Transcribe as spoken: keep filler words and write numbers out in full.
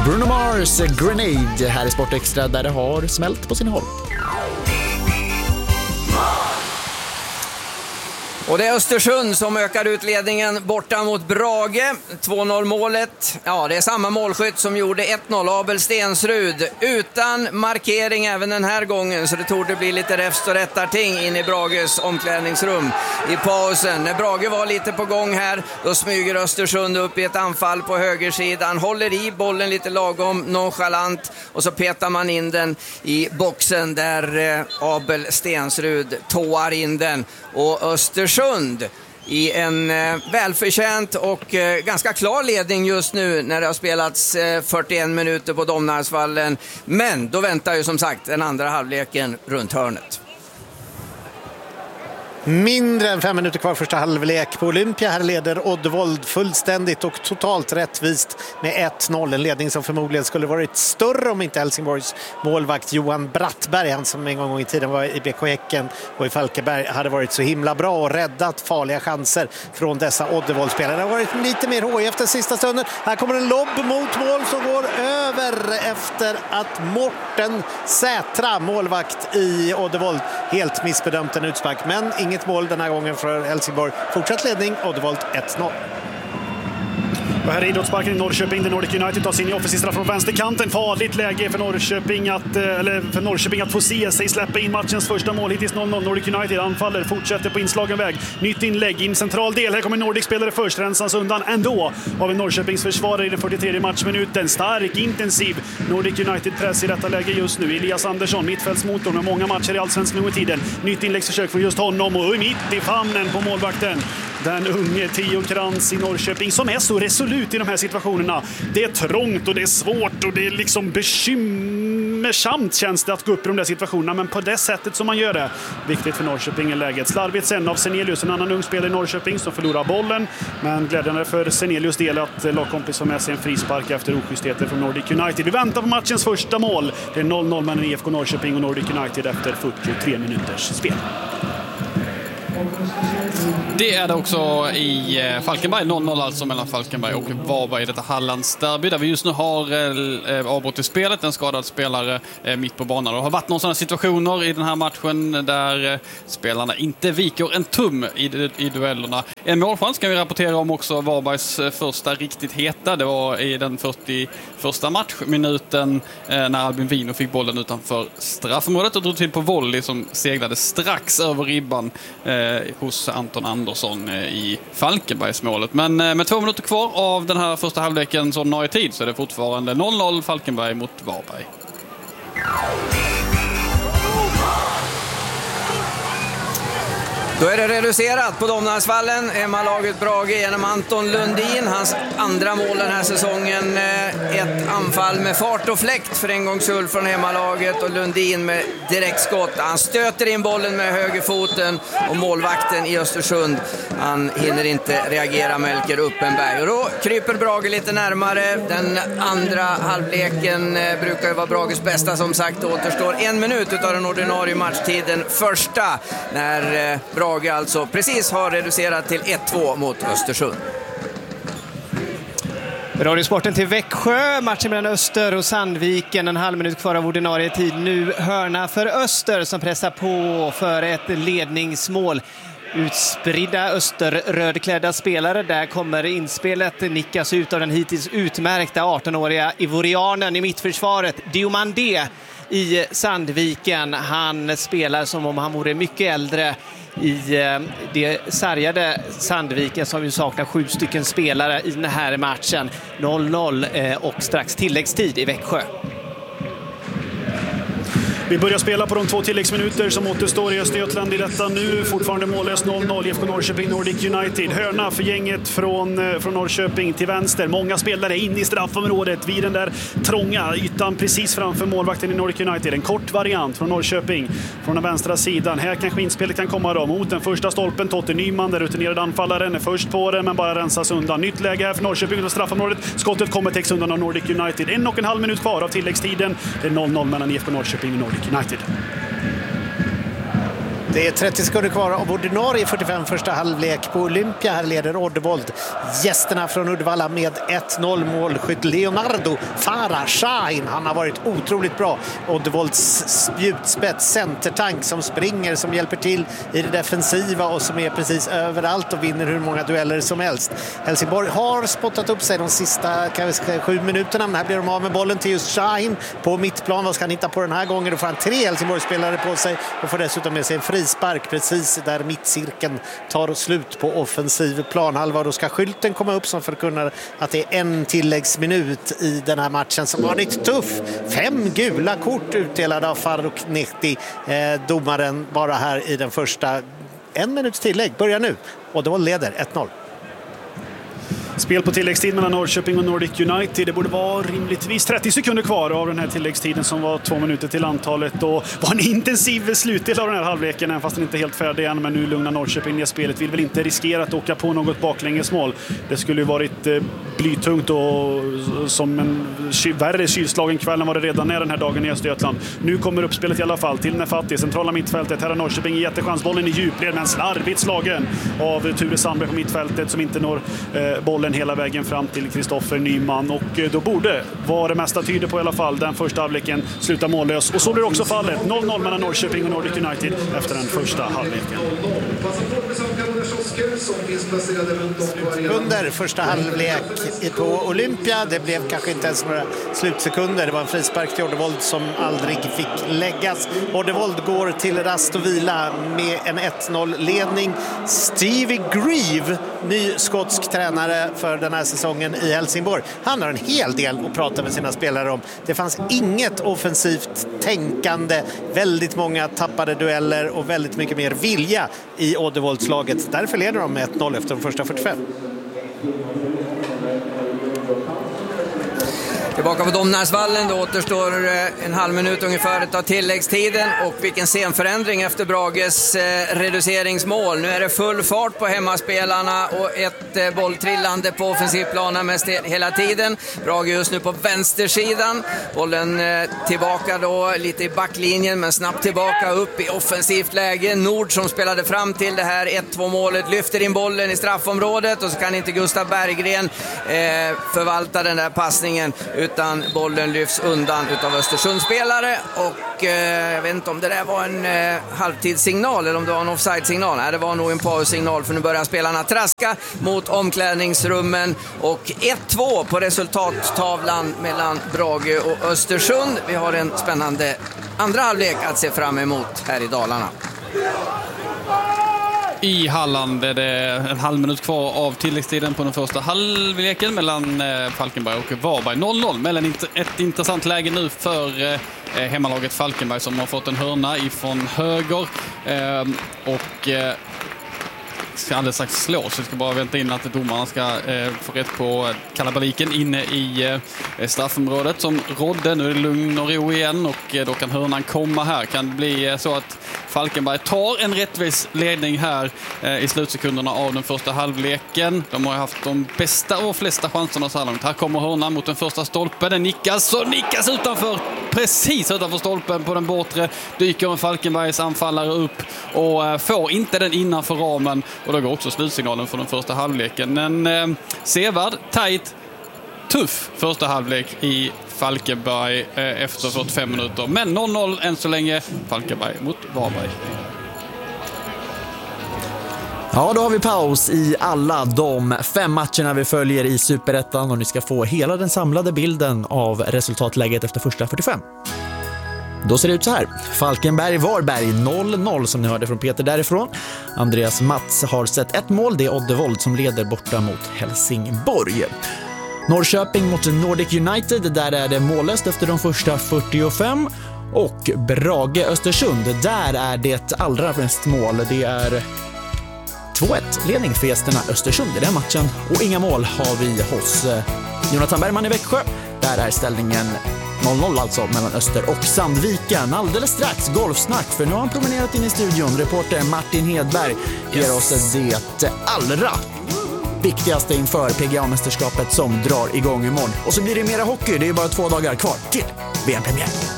Bruno Mars Grenade här i Sportextra där det har smält på sin håll. Och det är Östersund som ökar ut ledningen borta mot Brage. två noll målet. Ja, det är samma målskytt som gjorde ett noll, Abel Stensrud. Utan markering även den här gången, så det torde bli lite räfst och rättarting in i Brages omklädningsrum i pausen. När Brage var lite på gång här, då smyger Östersund upp i ett anfall på högersidan. Håller i bollen lite lagom nonchalant och så petar man in den i boxen där eh, Abel Stensrud tåar in den. Och Östersund i en eh, välförtjänt och eh, ganska klar ledning just nu när det har spelats eh, fyrtioen minuter på Domnarsvallen. Men då väntar ju som sagt den andra halvleken runt hörnet. Mindre än fem minuter kvar första halvlek på Olympia. Här leder Oddevold fullständigt och totalt rättvist med ett noll. En ledning som förmodligen skulle varit större om inte Helsingborgs målvakt Johan Brattberg, han som en gång i tiden var i B K Häcken och i Falkenberg, hade varit så himla bra och räddat farliga chanser från dessa Oddevold-spelare. Det har varit lite mer hoj efter sista stunden. Här kommer en lobb mot mål som går över efter att Morten Sätra, målvakt i Oddevold, helt missbedömt en utspark. Men ingen Inget mål den här gången för Helsingborg. Fortsatt ledning, Oddevold ett noll. Och här är idrottsparken i Norrköping där Nordic United tar sin offensiv straff från vänsterkanten. Farligt läge för Norrköping att, eller för Norrköping att få se sig släppa in matchens första mål. Hittills noll noll. Nordic United anfaller, fortsätter på inslagen väg. Nytt inlägg in central del. Här kommer Nordic-spelare först, rensas undan ändå av en Norrköpings försvarare i den fyrtiotredje matchminuten. Stark, intensiv Nordic United-press i detta läge just nu. Elias Andersson, mittfältsmotor med många matcher i allsvenskan under tiden. Nytt inläggsförsök från just honom och mitt i famnen på målvakten. Den unge Theo Krantz i Norrköping som är så resolut i de här situationerna. Det är trångt och det är svårt och det är liksom bekymmersamt känns det att gå upp i de där situationerna, men på det sättet som man gör det. Viktigt för Norrköping i läget. Slarvigt sen av Senelius, en annan ung spelare i Norrköping som förlorar bollen, men glädjande för Senelius del att lagkompis har med sig en frispark efter oschystheter från Nordic United. Vi väntar på matchens första mål. Det är noll noll mellan I F K Norrköping och Nordic United efter fyrtiotre minuters spel. Det är det också i Falkenberg, noll noll alltså mellan Falkenberg och Varberg i detta Hallands derby där vi just nu har eh, avbrott i spelet, en skadad spelare eh, mitt på banan. Det har varit några sådana situationer i den här matchen där eh, spelarna inte viker en tum i, i duellerna. En målchans kan vi rapportera om också, Varbergs första riktigt heta. Det var i den fyrtioförsta matchminuten eh, när Albin Wino fick bollen utanför straffområdet och drog till på volley som seglade strax över ribban eh, hos Anton Andersson eh, i Falkenbergsmålet. Men eh, med två minuter kvar av den här första halvleken så ordinarie tid så är det fortfarande noll noll Falkenberg mot Varberg. Då är det reducerat på Domnarsvallen. Hemmalaget Brage genom Anton Lundin. Hans andra mål den här säsongen. Ett anfall med fart och fläkt för en gångs skull från hemmalaget. Och Lundin med direktskott. Han stöter in bollen med högerfoten. Och målvakten i Östersund, han hinner inte reagera, Melker Uppenberg. Och då kryper Brage lite närmare. Den andra halvleken brukar ju vara Brages bästa, som sagt. Det återstår en minut av den ordinarie matchtiden. Första när Brage Brage alltså precis har reducerat till ett två mot Östersund. Radiosporten till Växjö, matchen mellan Öster och Sandviken, en halv minut kvar av ordinarie tid. Nu hörna för Öster som pressar på för ett ledningsmål. Utspridda österrödklädda spelare. Där kommer inspelet nickas ut av den hittills utmärkta arton-åriga ivorianen i mittförsvaret, Diomandé i Sandviken. Han spelar som om han vore mycket äldre i det sargade Sandviken som ju saknar sju stycken spelare i den här matchen. noll noll och strax tilläggstid i Växjö. Vi börjar spela på de två tilläggsminuter som återstår i Östergötland i detta nu. Fortfarande mållös noll noll I F K Norrköping Nordic United. Hörna för gänget från, från Norrköping till vänster. Många spelare in i straffområdet vid den där trånga ytan precis framför målvakten i Nordic United. En kort variant från Norrköping från den vänstra sidan. Här kanske inspelet kan komma då mot den första stolpen. Totte Nyman, den rutinerade anfallaren, är först på den men bara rensas undan. Nytt läge här för Norrköping och straffområdet. Skottet kommer täcks undan av Nordic United. En och en halv minut kvar av tilläggstiden. Det är noll noll mellan I F K Norrköping och Nordic United. Det är trettio sekunder kvar av ordinarie fyrtiofem första halvlek på Olympia. Här leder Oddevold gästerna från Uddevalla med ett noll. Målskytt Leonardo Farah Shahin. Han har varit otroligt bra. Oddevolds spjutspets, centertank som springer, som hjälper till i det defensiva och som är precis överallt och vinner hur många dueller som helst. Helsingborg har spottat upp sig de sista kan vi säga, sju minuterna, men här blir de av med bollen till just Shahin på mittplan. Vad ska han hitta på den här gången? Då får han tre Helsingborg-spelare på sig och får dessutom med sig en frispark precis där mittcirkeln tar slut på offensiv planhalva. Då ska skylten komma upp som förkunnar att det är en tilläggsminut i den här matchen som varit tuff. Fem gula kort utdelade av Faruk Nehti, eh, domaren bara här i den första. En minuts tillägg börjar nu och då leder ett noll. Spel på tilläggstid mellan Norrköping och Nordic United. Det borde vara rimligtvis trettio sekunder kvar av den här tilläggstiden som var två minuter till antalet. Och var en intensiv slutdel av den här halvleken, även fast den inte är helt färdig än. Men nu lugnar Norrköping ner spelet. Vill väl inte riskera att åka på något baklängesmål. Det skulle ju varit eh, blytungt och som en ky- värre kylslagen kväll än vad det redan är den här dagen i Östergötland. Nu kommer uppspelet i alla fall till Nefati, centrala mittfältet. Här har Norrköping jättechans. Bollen i djupled, men slarvigt slagen av Ture Sandberg på mittfältet som inte når eh, bollen hela vägen fram till Kristoffer Nyman, och då borde, vad det mesta tyder på i alla fall, den första halvleken sluta mållös. Och så blir också fallet. noll noll mellan Norrköping och Nordic United efter den första halvleken. Under första halvlek på Olympia. Det blev kanske inte ens några slutsekunder. Det var en frispark till Oddevold som aldrig fick läggas. Oddevold går till rast och vila med en ett noll-ledning. Stevie Grieve, ny skotsk tränare för den här säsongen i Helsingborg. Han har en hel del att prata med sina spelare om. Det fanns inget offensivt tänkande, väldigt många tappade dueller och väldigt mycket mer vilja i Oddevoldslaget. Därför leder de med ett noll efter de första fyrtiofem. Tillbaka på Domnarsvallen, då återstår en halv minut ungefär av tilläggstiden, och vilken scenförändring efter Brages eh, reduceringsmål. Nu är det full fart på hemmaspelarna och ett eh, bolltrillande på offensivplanen mest hela tiden. Brage just nu på vänstersidan, bollen eh, tillbaka då lite i backlinjen, men snabbt tillbaka upp i offensivt läge. Nord som spelade fram till det här ett två målet lyfter in bollen i straffområdet, och så kan inte Gustav Berggren eh, förvalta den där passningen, utan bollen lyfts undan utav Östersundsspelare. Och eh, jag vet inte om det där var en eh, halvtidssignal eller om det var en offside-signal. Nej, det var nog en paussignal, för nu börjar spelarna traska mot omklädningsrummen. Och ett två på resultattavlan mellan Brage och Östersund. Vi har en spännande andra halvlek att se fram emot här i Dalarna. I Halland är det en halv minut kvar av tilläggstiden på den första halvleken mellan Falkenberg och Varberg. noll noll, mellan ett intressant läge nu för hemmalaget Falkenberg som har fått en hörna ifrån höger och ska alldeles strax slå, så vi ska bara vänta in att domarna ska eh, få rätt på kalabaliken inne i eh, straffområdet som rådde. Nu är det lugn och ro igen, och eh, då kan hörnan komma här. Kan det bli eh, så att Falkenberg tar en rättvis ledning här eh, i slutsekunderna av den första halvleken. De har haft de bästa och flesta chanserna så här långt. Här kommer hörnan mot den första stolpen. Den nickas och nickas utanför, precis utanför stolpen på den bortre. Dyker en Falkenbergs anfallare upp och eh, får inte den innanför ramen. Och då går också slutsignalen för den första halvleken. Men eh, sevärd, tajt, tuff första halvlek i Falkenberg eh, efter fyrtiofem minuter. Men noll noll än så länge, Falkenberg mot Varberg. Ja, då har vi paus i alla de fem matcherna vi följer i Superettan, och ni ska få hela den samlade bilden av resultatläget efter första fyrtiofem. Då ser det ut så här. Falkenberg-Varberg noll noll som ni hörde från Peter därifrån. Andreas Mats har sett ett mål. Det är Oddevold som leder borta mot Helsingborg. Norrköping mot Nordic United. Där är det mållöst efter de första fyrtiofem. Och Brage-Östersund. Där är det allra mest mål. Det är två ett ledning för gästerna Östersund i den matchen. Och inga mål har vi hos Jonathan Bergman i Växjö. Där är ställningen noll noll alltså mellan Öster och Sandviken. Alldeles strax golfsnack, för nu har han promenerat in i studion. Reporter Martin Hedberg ger yes. oss det allra viktigaste inför P G A-mästerskapet som drar igång imorgon. Och så blir det mera hockey, det är bara två dagar kvar till V M-premiär.